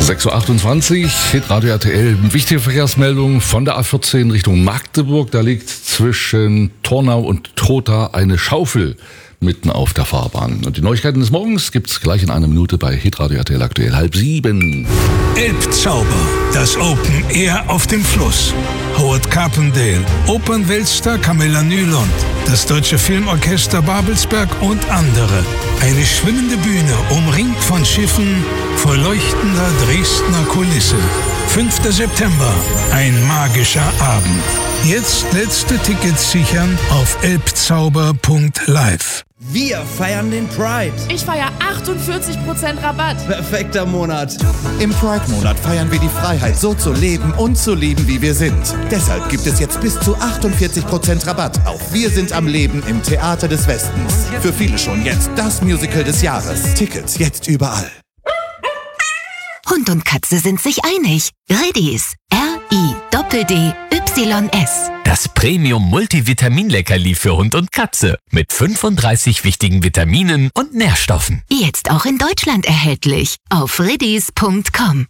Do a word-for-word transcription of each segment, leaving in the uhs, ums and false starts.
sechs Uhr achtundzwanzig, Hitradio R T L. Wichtige Verkehrsmeldung von der A vierzehn Richtung Magdeburg. Da liegt zwischen Tornau und Trotha eine Schaufel mitten auf der Fahrbahn. Und die Neuigkeiten des Morgens gibt's gleich in einer Minute bei Hitradio R T L aktuell halb sieben. Elbzauber, das Open Air auf dem Fluss. Howard Carpendale, Opernweltstar Camilla Nylund, das Deutsche Filmorchester Babelsberg und andere. Eine schwimmende Bühne, umringt von Schiffen, vor leuchtender Dresdner Kulisse. fünfter September, ein magischer Abend. Jetzt letzte Tickets sichern auf elbzauber punkt live. Wir feiern den Pride. Ich feiere achtundvierzig Prozent Rabatt. Perfekter Monat. Im Pride-Monat feiern wir die Freiheit, so zu leben und zu lieben, wie wir sind. Deshalb gibt es jetzt bis zu achtundvierzig Prozent Rabatt auf Wir sind am Leben im Theater des Westens. Für viele schon jetzt das Musical des Jahres. Tickets jetzt überall. Hund und Katze sind sich einig. Redis. R I D D Y S. Das Premium-Multivitamin-Leckerli für Hund und Katze. Mit fünfunddreißig wichtigen Vitaminen und Nährstoffen. Jetzt auch in Deutschland erhältlich. Auf redis punkt com.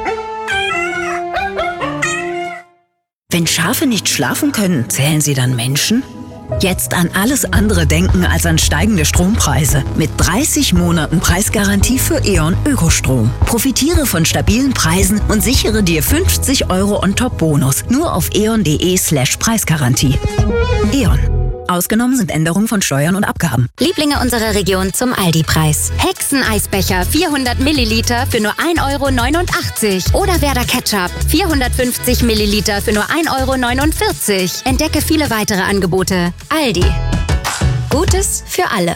Wenn Schafe nicht schlafen können, zählen sie dann Menschen? Jetzt an alles andere denken als an steigende Strompreise. Mit dreißig Monaten Preisgarantie für E.ON Ökostrom. Profitiere von stabilen Preisen und sichere dir fünfzig Euro On-Top-Bonus. Nur auf eon.de slash Preisgarantie. E.ON. Ausgenommen sind Änderungen von Steuern und Abgaben. Lieblinge unserer Region zum Aldi-Preis. Hexeneisbecher vierhundert Milliliter für nur ein Euro neunundachtzig. Oder Werder Ketchup vierhundertfünfzig Milliliter für nur ein Euro neunundvierzig. Entdecke viele weitere Angebote. Aldi. Gutes für alle.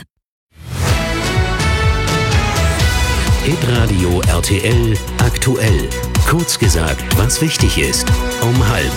Hitradio R T L aktuell. Kurz gesagt, was wichtig ist. Um halb.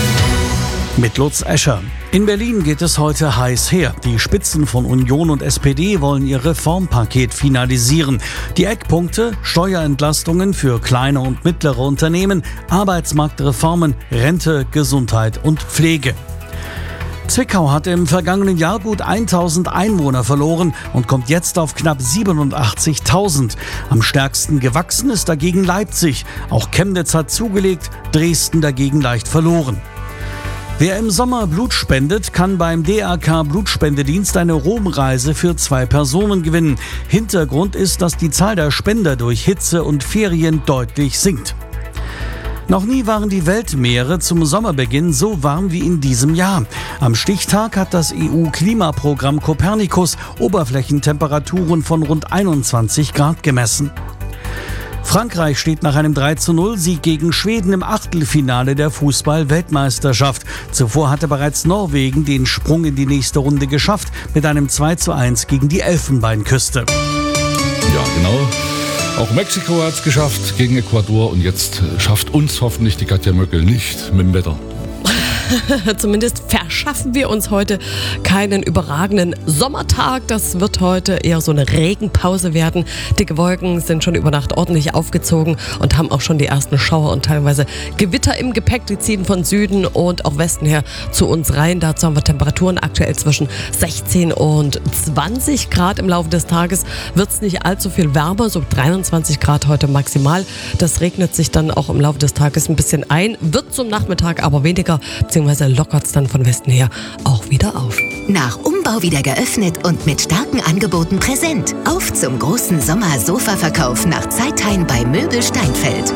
Mit Lutz Escher. In Berlin geht es heute heiß her. Die Spitzen von Union und S P D wollen ihr Reformpaket finalisieren. Die Eckpunkte: Steuerentlastungen für kleine und mittlere Unternehmen, Arbeitsmarktreformen, Rente, Gesundheit und Pflege. Zwickau hat im vergangenen Jahr gut tausend Einwohner verloren und kommt jetzt auf knapp siebenundachtzigtausend. Am stärksten gewachsen ist dagegen Leipzig. Auch Chemnitz hat zugelegt, Dresden dagegen leicht verloren. Wer im Sommer Blut spendet, kann beim D R K Blutspendedienst eine Romreise für zwei Personen gewinnen. Hintergrund ist, dass die Zahl der Spender durch Hitze und Ferien deutlich sinkt. Noch nie waren die Weltmeere zum Sommerbeginn so warm wie in diesem Jahr. Am Stichtag hat das E U-Klimaprogramm Copernicus Oberflächentemperaturen von rund einundzwanzig Grad gemessen. Frankreich steht nach einem drei zu null Sieg gegen Schweden im Achtelfinale der Fußball-Weltmeisterschaft. Zuvor hatte bereits Norwegen den Sprung in die nächste Runde geschafft mit einem zwei zu eins gegen die Elfenbeinküste. Ja, genau. Auch Mexiko hat es geschafft gegen Ecuador und jetzt schafft uns hoffentlich die Katja Möckel nicht mit dem Wetter. Zumindest verschaffen wir uns heute keinen überragenden Sommertag. Das wird heute eher so eine Regenpause werden. Dicke Wolken sind schon über Nacht ordentlich aufgezogen und haben auch schon die ersten Schauer und teilweise Gewitter im Gepäck. Die ziehen von Süden und auch Westen her zu uns rein. Dazu haben wir Temperaturen aktuell zwischen sechzehn und zwanzig Grad. Im Laufe des Tages wird es nicht allzu viel wärmer, so dreiundzwanzig Grad heute maximal. Das regnet sich dann auch im Laufe des Tages ein bisschen ein, wird zum Nachmittag aber weniger, beziehungsweise lockert es dann von Westen her auch wieder auf. Nach Umbau wieder geöffnet und mit starken Angeboten präsent. Auf zum großen Sommer-Sofa-Verkauf nach Zeithain bei Möbel Steinfeld.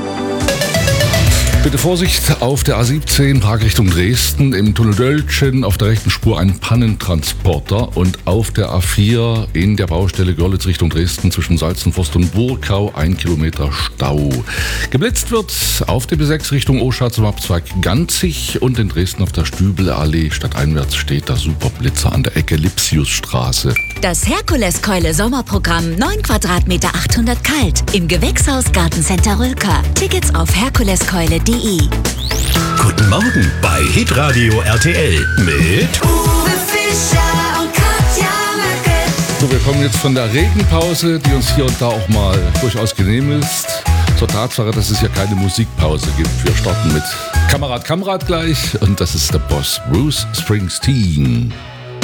Bitte Vorsicht auf der A siebzehn, Prag Richtung Dresden, im Tunnel Döltschen auf der rechten Spur ein Pannentransporter und auf der A vier in der Baustelle Görlitz Richtung Dresden zwischen Salzenforst und Burkau ein Kilometer Stau. Geblitzt wird auf der B sechs Richtung Oschatz zum Abzweig Ganzig und in Dresden auf der Stübelallee stadteinwärts steht der Superblitzer an der Ecke Lipsiusstraße. Das Herkuleskeule Sommerprogramm, neun Quadratmeter achthundert kalt, im Gewächshaus Gartencenter Rülker. Tickets auf herkuleskeule punkt de. Guten Morgen bei Hitradio R T L mit Uwe Fischer und Katja Möckel. So, wir kommen jetzt von der Regenpause, die uns hier und da auch mal durchaus genehm ist, zur Tatsache, dass es hier keine Musikpause gibt. Wir starten mit Kamerad Kamerad gleich und das ist der Boss Bruce Springsteen.